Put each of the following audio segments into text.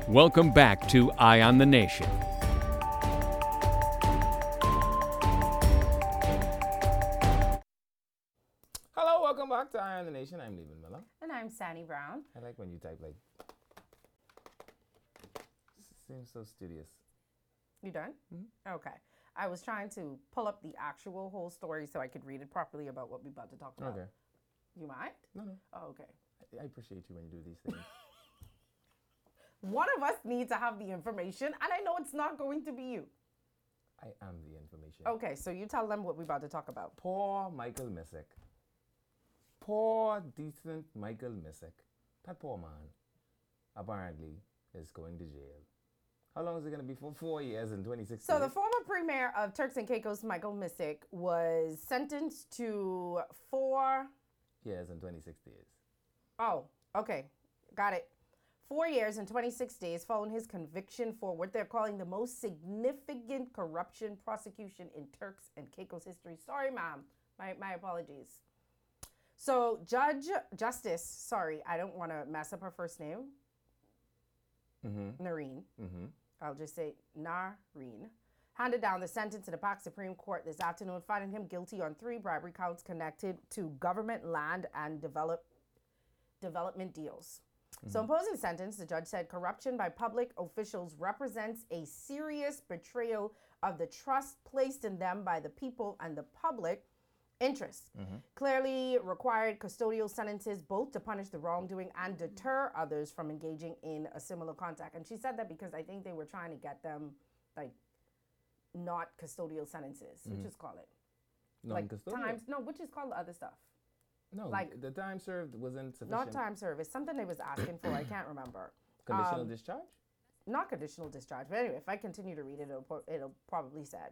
Welcome back to Eye on the Nation. Hello, welcome back to Eye on the Nation. I'm Levin Miller. And I'm Sandy Brown. I like when you type like, seems so studious. You done? Mm-hmm. Okay. I was trying to pull up the actual whole story so I could read it properly about what we're about to talk about. Okay. You mind? No. Oh, okay. I appreciate you when you do these things. One of us needs to have the information, and I know it's not going to be you. I am the information. Okay, so you tell them what we're about to talk about. Poor Michael Missick. Poor, decent Michael Missick. That poor man, apparently, is going to jail. How long is it going to be for? 4 years and 26 So days? the former premier of Turks and Caicos, Michael Missick, was sentenced to 4 years and 26 days. Oh, okay. Got it. 4 years and 26 days following his conviction for what they're calling the most significant corruption prosecution in Turks and Caicos history. Sorry, ma'am. My apologies. So Justice, I don't want to mess up her first name. Nareen. I'll just say Nareen. Handed down the sentence to the Pac Supreme Court this afternoon, finding him guilty on 3 bribery counts connected to government land and development deals. So imposing the sentence, the judge said corruption by public officials represents a serious betrayal of the trust placed in them by the people and the public interest. Clearly required custodial sentences both to punish the wrongdoing and deter others from engaging in a similar contact. And she said that because I think they were trying to get them like not custodial sentences, which is call it. Non-custodial? Which is called the other stuff. No, like the time served wasn't sufficient. Not time served. It's something they was asking for. I can't remember. Conditional discharge? Not conditional discharge. But anyway, if I continue to read it, it'll probably said.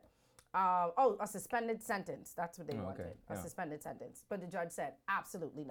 A suspended sentence. That's what they wanted. Okay. A suspended sentence. But the judge said, absolutely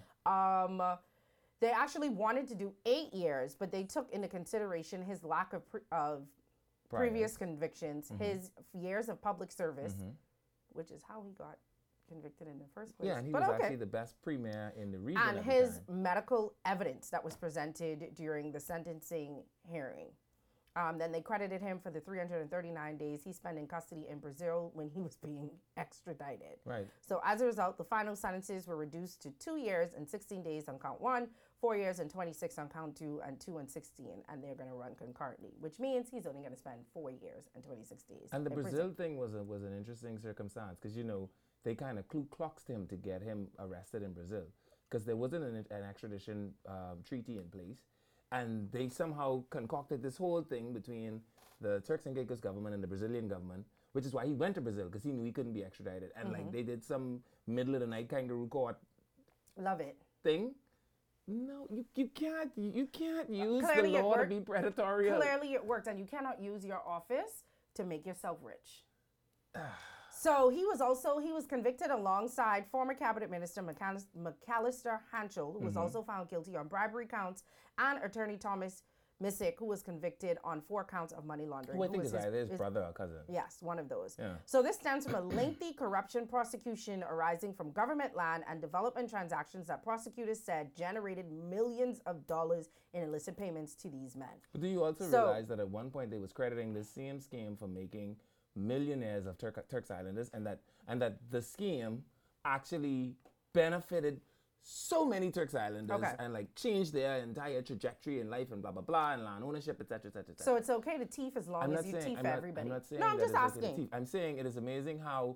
not. They actually wanted to do 8 years, but they took into consideration his lack of previous convictions, his years of public service, which is how he got convicted in the first place. Yeah, and he was actually the best premier in the region and his medical evidence that was presented during the sentencing hearing. Then they credited him for the 339 days he spent in custody in Brazil when he was being extradited. Right. So as a result, the final sentences were reduced to 2 years and 16 days on count 1, 4 years and 26 on count 2, and 2 and 16, and they're going to run concurrently, which means he's only going to spend 4 years and 26 days. And the Brazil thing was an interesting circumstance because, they kind of cluxed him to get him arrested in Brazil because there wasn't an extradition treaty in place. And they somehow concocted this whole thing between the Turks and Caicos government and the Brazilian government, which is why he went to Brazil because he knew he couldn't be extradited. And they did some middle of the night kangaroo court. Love it. Thing. No, you can't use the law to be predatory. Clearly it worked, and you cannot use your office to make yourself rich. So he was convicted alongside former cabinet minister McAllister Hanchel, who was also found guilty on bribery counts, and attorney Thomas Missick, who was convicted on 4 counts of money laundering. Who I think is either his brother or cousin. Yes, one of those. Yeah. So this stems from a lengthy corruption prosecution arising from government land and development transactions that prosecutors said generated millions of dollars in illicit payments to these men. But do you also realize that at one point they was crediting the same scheme for making millionaires of Turks Islanders, and that the scheme actually benefited so many Turks Islanders and changed their entire trajectory in life and blah blah blah and land ownership, etc., etc., etc. So it's okay to thief as long as you thief everybody. I'm not saying I'm just asking. I'm saying it is amazing how,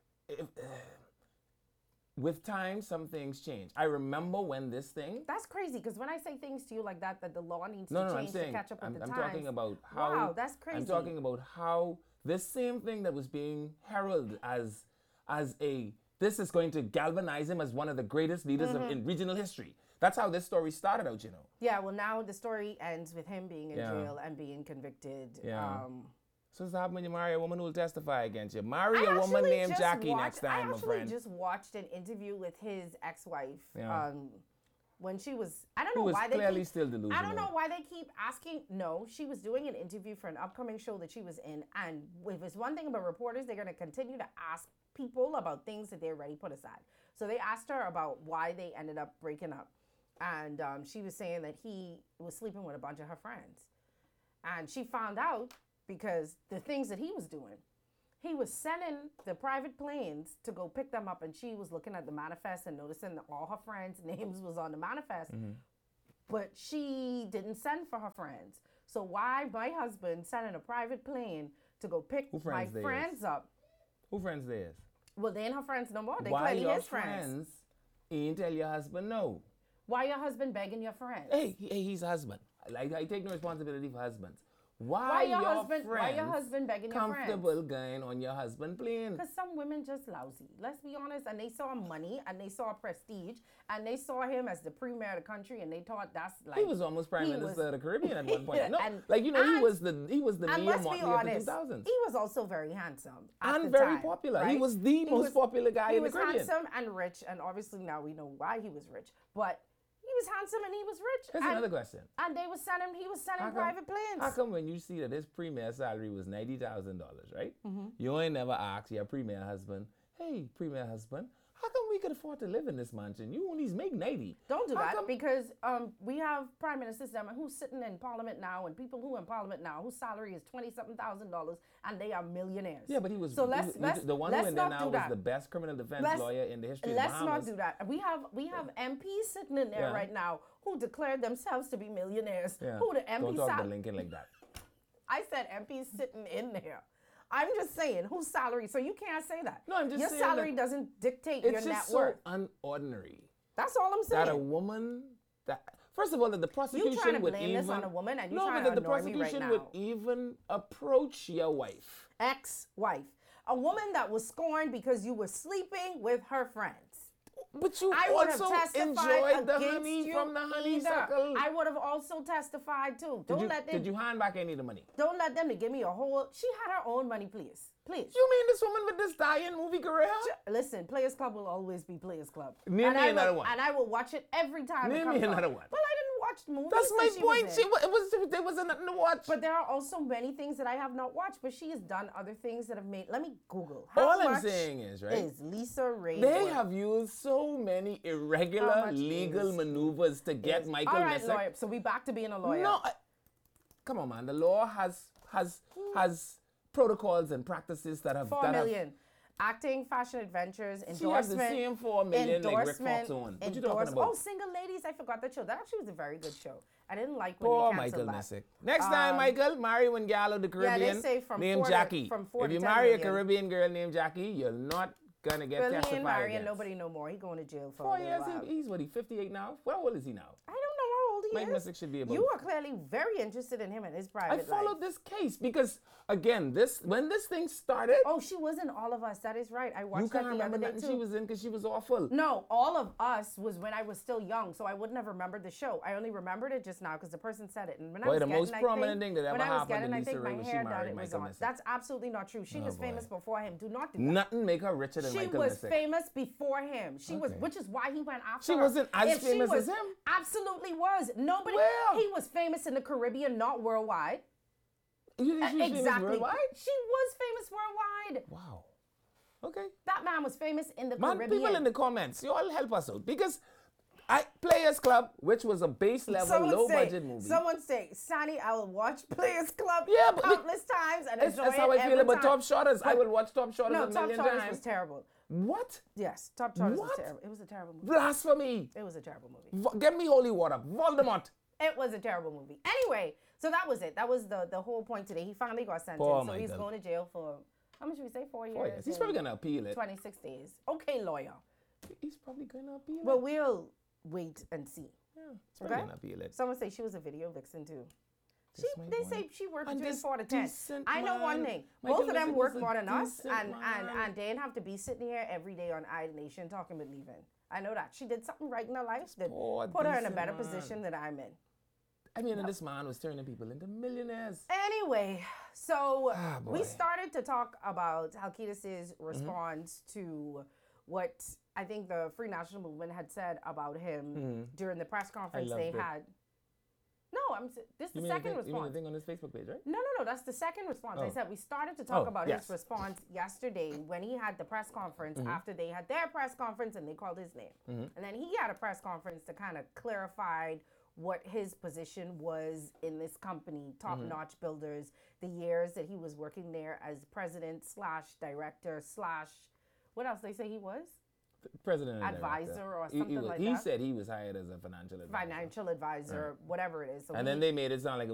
with time, some things change. I remember when this thing. That's crazy because when I say things to you like that the law needs to change to catch up with the times. I'm talking about how. Wow, that's crazy. I'm talking about how this same thing that was being heralded as this is going to galvanize him as one of the greatest leaders in regional history. That's how this story started out, Yeah, well, now the story ends with him being in jail and being convicted. Yeah. So what's happening when you marry a woman who will testify against you? Marry a woman named Jackie next time, my friend. I actually just watched an interview with his ex-wife. When she was, I don't know why they clearly still delusional. I don't know why they keep asking. No, she was doing an interview for an upcoming show that she was in, and if it's one thing about reporters, they're going to continue to ask people about things that they already put aside. So they asked her about why they ended up breaking up, and she was saying that he was sleeping with a bunch of her friends, And she found out because the things that he was doing. He was sending the private planes to go pick them up, and she was looking at the manifest and noticing that all her friends' names was on the manifest. But she didn't send for her friends. So why my husband sending a private plane to go pick my friends up? Who friends theirs? Well, they ain't her friends no more. They Why clearly your his friends. ain't tell your husband no? Why your husband begging your friends? Hey, he's husband. Like, I take no responsibility for husbands. Why your husband begging your friends? Comfortable going on your husband plane? Because some women just lousy. Let's be honest. And they saw money and they saw prestige and they saw him as the premier of the country and they thought that's like he was almost prime minister of the Caribbean at one point. No, and, he was the Neil Motley of the 2000s. He was also very handsome and very time, popular. Right? He was the most popular guy in the Caribbean. He was handsome and rich, and obviously now we know why he was rich. But he was handsome and he was rich. Here's another question. And he was sending private planes. How come when you see that his premier salary was $90,000, right? You ain't never asked your premier husband, hey, premier husband, how come we could afford to live in this mansion? You only make 90. Don't do that because we have prime ministers who's sitting in parliament now and people who are in parliament now whose salary is $20-something thousand and they are millionaires. Yeah, but he was the one who in there now was the best criminal defense lawyer in the history of the Bahamas. Let's not do that. We have MPs sitting in there right now who declared themselves to be millionaires. Yeah. Who the MPs Don't talk to Lincoln like that. I said MPs sitting in there. I'm just saying, whose salary? So you can't say that. No, I'm just saying your salary doesn't dictate your net worth. It's just so unordinary. That's all I'm saying. That a woman first of all, that the prosecution you trying to would blame even this on a woman, and you no, trying but to that the annoy me right prosecution now. would even approach your wife, ex-wife, a woman that was scorned because you were sleeping with her friends. But you also enjoyed the honey from the honeysuckle. I would have also testified too. Did you hand back any of the money? Don't let them to give me a whole. She had her own money, please. Please. You mean this woman with this dying movie career? Listen, Players Club will always be Players Club. Name me another one. And I will watch it every time it comes Name me another on. one. Well, I didn't watch movies. That's my point. There wasn't nothing to watch. But there are also many things that I have not watched. But she has done other things that have made. Let me Google. All I'm saying is, right? Is Lisa Ray? They have used so many irregular legal maneuvers to get Michael All right, Missick. lawyer. So we back to being a lawyer. No, come on, man. The law has protocols and practices that have $4 million. Acting, fashion adventures, endorsement. She has the same $4 million like Rick Fox on. What you talking about? Oh, Single Ladies. I forgot that show. That actually was a very good show. I didn't like when Poor they Michael canceled that. Missick. Next time, Michael, marry one gal of the Caribbean Yeah, they say from named Jackie. From 4 if to you 10 marry million. a Caribbean girl named Jackie, you're not gonna get Well, he testified ain't marrying against. nobody no more. He going to jail for 4 a years. little while. He's what? He 58 now. How old is he now? I don't know how old he Mike is. Missick should be about. You are clearly very interested in him and his private life. I followed this case because, again, when this thing started. Oh, she was in All of Us. That is right. I watched you can't that the other remember day nothing too. she was in because she was awful. No, All of Us was when I was still young, so I wouldn't have remembered the show. I only remembered it just now because the person said it. And when I was the getting, most prominent thing that ever happened to I Lisa think Ray my was she hair done. married It was Michael on. Missick. That's absolutely not true. She was famous before him. Do not do that. Nothing make her richer than She Michael was Missick. famous before him. She was, which is why he went after She her. wasn't as famous as him? Absolutely was. Nobody. Well. He was famous in the Caribbean, not worldwide. You think she was famous worldwide? She was famous worldwide. Wow. Okay. That man was famous in the Man, Caribbean. people in the comments, you all help us out because Players Club, which was a base level, low budget movie. Someone say, Sonny, I will watch Players Club countless times and enjoy that's how I feel about Top Shotters. I will watch Top Shotters a million times. Top Shotters was terrible. What? Yes, Top Shotters was terrible. It was a terrible movie. Blasphemy. It was a terrible movie. Get me holy water. Voldemort. It was a terrible movie. Anyway, so that was it. That was the whole point today. He finally got sentenced. Poor so he's Michael. going to jail for, how much did we say, 4 years? 4 years. He's probably going to appeal it. 26 days. Okay, lawyer. He's probably going to appeal it. Well, we'll wait and see. Yeah, he's probably going to appeal it. Someone say she was a video vixen too. They say she worked And between this 4 to 10. decent I know one man, thing. Michael Both of them Missick work was a more than us, decent and man. they didn't have to be sitting here every day on iNation talking about leaving. I know that. She did something right in her life that put her in a decent better man. position than I'm in. I mean, and this man was turning people into millionaires. Anyway, so we boy. started to talk about Halkitis' response to what I think the Free National Movement had said about him during the press conference they loved it. had. No, this is the second response. You mean the thing on his Facebook page, right? No, that's the second response. I Oh. said we started to talk about yes. his response yesterday when he had the press conference after they had their press conference and they called his name. And then he had a press conference to kind of clarify what his position was in this company, Top Notch Builders, the years that he was working there as president slash director slash, what else they say he was? President and Advisor director. or something like he that. said he was hired as a financial advisor. Financial advisor, whatever it is. So And then they made it sound like it